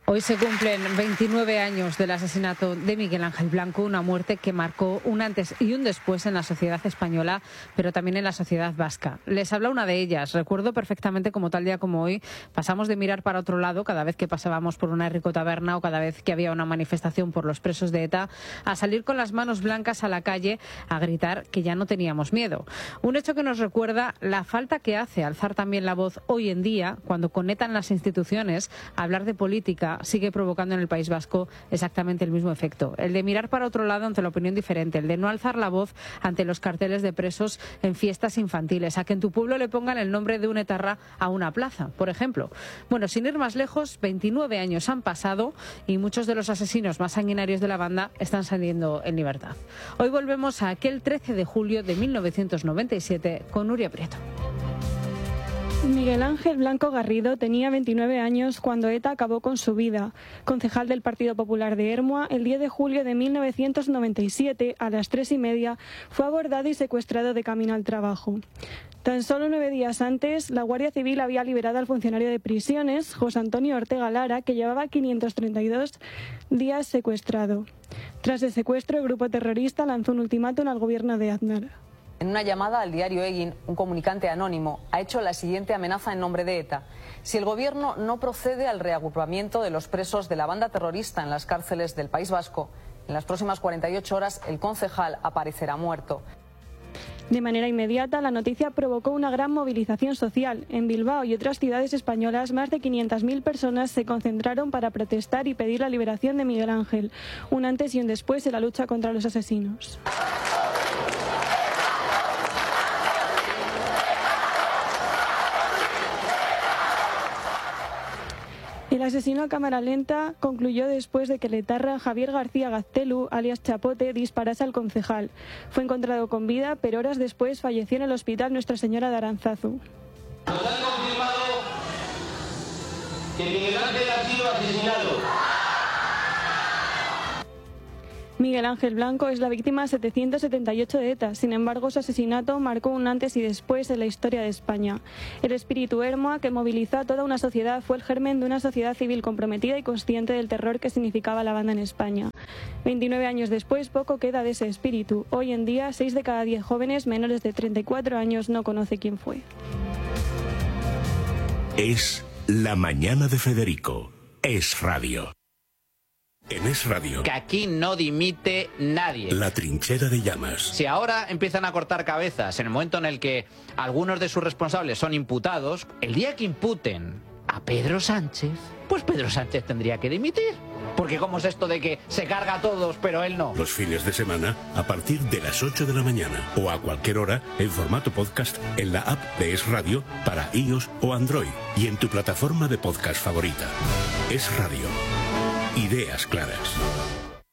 Hoy se cumplen 29 años del asesinato de Miguel Ángel Blanco, una muerte que marcó un antes y un después en la sociedad española, pero también en la sociedad vasca. Les habla una de ellas. Recuerdo perfectamente como tal día como hoy pasamos de mirar para otro lado cada vez que pasábamos por una ricotaberna o cada vez que había una manifestación por los presos de ETA, a salir con las manos blancas a la calle a gritar que ya no teníamos miedo. Un hecho que nos recuerda la falta que hace alzar también la voz hoy en día, cuando con ETA en las instituciones, hablar de política sigue provocando en el País Vasco exactamente el mismo efecto, el de mirar para otro lado ante la opinión diferente, el de no alzar la voz ante los carteles de presos en fiestas infantiles, a que en tu pueblo le pongan el nombre de un etarra a una plaza, por ejemplo. Bueno, sin ir más lejos, 29 años han pasado y muchos de los asesinos más sanguinarios de la banda están saliendo en libertad. Hoy volvemos a aquel 13 de julio de 1997 con Nuria Prieto. Miguel Ángel Blanco Garrido tenía 29 años cuando ETA acabó con su vida. Concejal del Partido Popular de Ermua, el 10 de julio de 1997, a las 3:30, fue abordado y secuestrado de camino al trabajo. Tan solo 9 días antes, la Guardia Civil había liberado al funcionario de prisiones, José Antonio Ortega Lara, que llevaba 532 días secuestrado. Tras el secuestro, el grupo terrorista lanzó un ultimátum al gobierno de Aznar. En una llamada al diario Egin, un comunicante anónimo ha hecho la siguiente amenaza en nombre de ETA. Si el gobierno no procede al reagrupamiento de los presos de la banda terrorista en las cárceles del País Vasco, en las próximas 48 horas el concejal aparecerá muerto. De manera inmediata, la noticia provocó una gran movilización social. En Bilbao y otras ciudades españolas, más de 500.000 personas se concentraron para protestar y pedir la liberación de Miguel Ángel, un antes y un después en la lucha contra los asesinos. El asesino a cámara lenta concluyó después de que el etarra Javier García Gaztelu, alias Chapote, disparase al concejal. Fue encontrado con vida, pero horas después falleció en el hospital Nuestra Señora de Aránzazu. Nos han confirmado que Miguel Ángel ha sido asesinado. Miguel Ángel Blanco es la víctima 778 de ETA. Sin embargo, su asesinato marcó un antes y después en la historia de España. El espíritu Ermua, que movilizó a toda una sociedad, fue el germen de una sociedad civil comprometida y consciente del terror que significaba la banda en España. 29 años después, poco queda de ese espíritu. Hoy en día, 6 de cada 10 jóvenes menores de 34 años no conoce quién fue. Es la mañana de Federico. Es radio. En Es Radio. Que aquí no dimite nadie. La trinchera de llamas. Si ahora empiezan a cortar cabezas en el momento en el que algunos de sus responsables son imputados, el día que imputen a Pedro Sánchez, pues Pedro Sánchez tendría que dimitir. Porque ¿cómo es esto de que se carga a todos, pero él no? Los fines de semana, a partir de las 8 de la mañana o a cualquier hora, en formato podcast, en la app de Es Radio para iOS o Android y en tu plataforma de podcast favorita. Es Radio. Ideas claras.